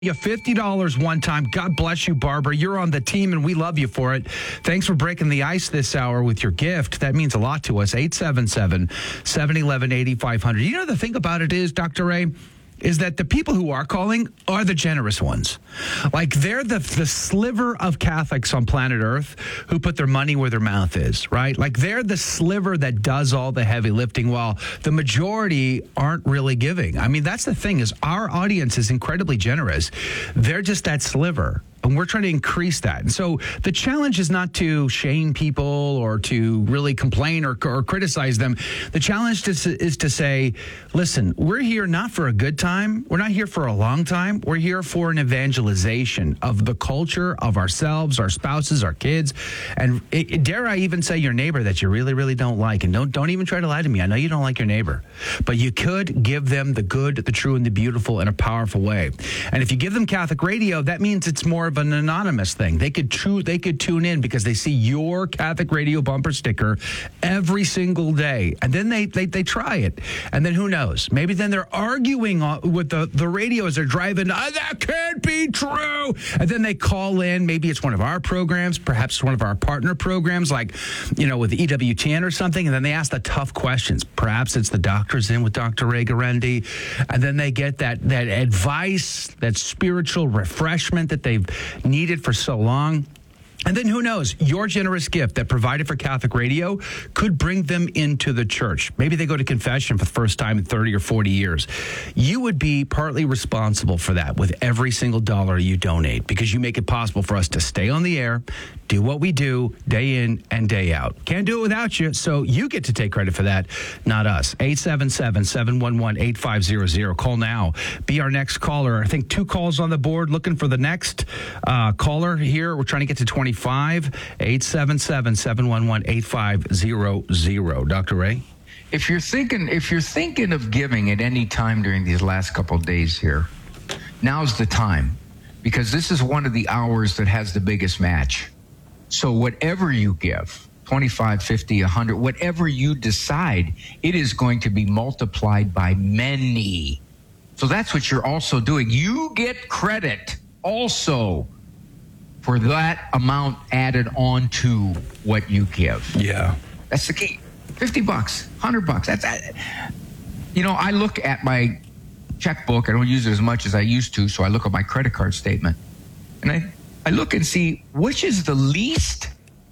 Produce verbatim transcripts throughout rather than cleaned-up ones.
You fifty dollars one time. God bless you, Barbara. You're on the team, and we love you for it. Thanks for breaking the ice this hour with your gift. That means a lot to us. eight seven seven, seven one one, eight five zero zero. You know, the thing about it is, Doctor Ray, is that the people who are calling are the generous ones. Like, they're the, the sliver of Catholics on planet Earth who put their money where their mouth is, right? Like, they're the sliver that does all the heavy lifting while the majority aren't really giving. I mean, that's the thing, is our audience is incredibly generous. They're just that sliver. And we're trying to increase that. And so the challenge is not to shame people or to really complain or, or criticize them. The challenge is, is to say, listen, we're here not for a good time. We're not here for a long time. We're here for an evangelization of the culture, of ourselves, our spouses, our kids. And it, it, dare I even say your neighbor that you really, really don't like. And don't, don't even try to lie to me. I know you don't like your neighbor. But you could give them the good, the true, and the beautiful in a powerful way. And if you give them Catholic radio, that means it's more of an anonymous thing. They could true they could tune in because they see your Catholic radio bumper sticker every single day, and then they they, they try it, and then who knows? Maybe then they're arguing with the the radio as they're driving. Oh, that can't be true. And then they call in. Maybe it's one of our programs, perhaps one of our partner programs, like you know with E W T N or something. And then they ask the tough questions. Perhaps it's the Doctors In with Doctor Ray Guarendi, and then they get that that advice, that spiritual refreshment that they've needed for so long. And then who knows, your generous gift that provided for Catholic radio could bring them into the church. Maybe they go to confession for the first time in thirty or forty years. You would be partly responsible for that with every single dollar you donate, because you make it possible for us to stay on the air, do what we do day in and day out. Can't do it without you, so you get to take credit for that, not us. eight seven seven, seven one one, eight five zero zero. Call now. Be our next caller. I think two calls on the board. Looking for the next uh, caller here. We're trying to get to twenty-five. eight seven seven, seven one one, eight five zero zero. Doctor Ray? If you're thinking if you're thinking of giving at any time during these last couple of days here, now's the time, because this is one of the hours that has the biggest match. So whatever you give, twenty-five, fifty, one hundred, whatever you decide, it is going to be multiplied by many. So that's what you're also doing. You get credit also for that amount added on to what you give. Yeah. That's the key. fifty bucks, one hundred bucks. That's, you know, I look at my checkbook. I don't use it as much as I used to, so I look at my credit card statement. And I, I look and see which is the least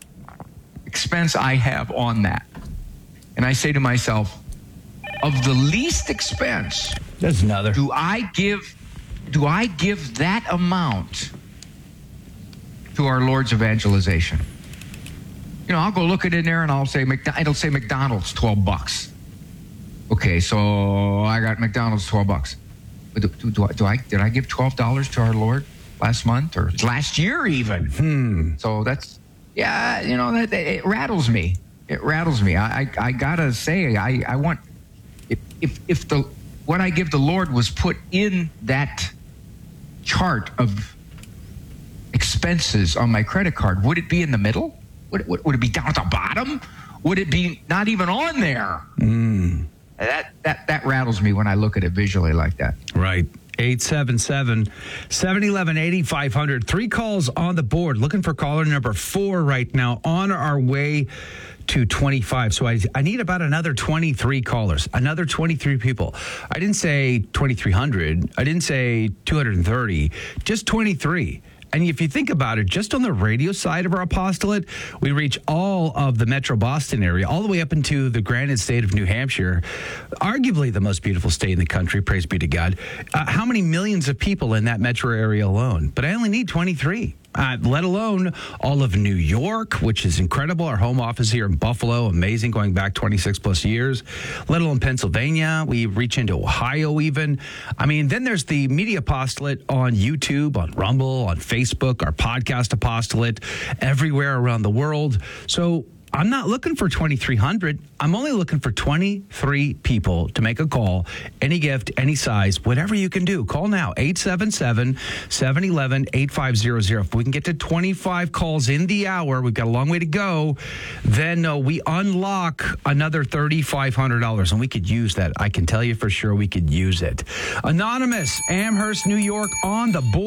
expense I have on that. And I say to myself, of the least expense, there's another. Do I give, do I give that amount to our Lord's evangelization? You know, I'll go look at it in there and I'll say, it'll say McDonald's, twelve bucks. Okay, so I got McDonald's, twelve bucks. But do, do, do, I, do I, did I give twelve dollars to our Lord last month or last year even? Hmm. So that's, yeah, you know, that, it rattles me. It rattles me. I, I, I gotta say, I, I want, if, if, if the, what I give the Lord was put in that chart of expenses on my credit card, would it be in the middle? Would it, would, would it be down at the bottom? Would it be not even on there? Mm. That, that, that rattles me when I look at it visually like that. Right. eight seven seven, seven one one, eight five zero zero. Three calls on the board. Looking for caller number four right now, on our way to twenty-five. So I, I need about another twenty-three callers, another twenty-three people. I didn't say twenty-three hundred. I didn't say two hundred thirty, just twenty-three. And if you think about it, just on the radio side of our apostolate, we reach all of the Metro Boston area, all the way up into the granite state of New Hampshire, arguably the most beautiful state in the country, praise be to God. Uh, how many millions of people in that metro area alone? But I only need twenty-three. Uh, let alone all of New York, which is incredible. Our home office here in Buffalo, amazing, going back twenty-six plus years. Let alone Pennsylvania. We reach into Ohio even. I mean, then there's the media apostolate on YouTube, on Rumble, on Facebook, our podcast apostolate, everywhere around the world. So I'm not looking for twenty-three hundred. I'm only looking for twenty-three people to make a call. Any gift, any size, whatever you can do. Call now, eight seven seven, seven one one, eight five zero zero. If we can get to twenty-five calls in the hour, we've got a long way to go, then uh, we unlock another three thousand five hundred dollars, and we could use that. I can tell you for sure we could use it. Anonymous, Amherst, New York, on the board.